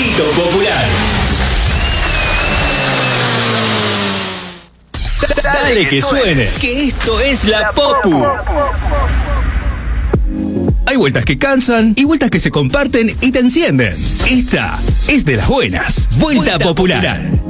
Grito Popular. Dale que suene, que esto es la Popu. Hay vueltas que cansan y vueltas que se comparten y te encienden. Esta es de las buenas. Vuelta Popular.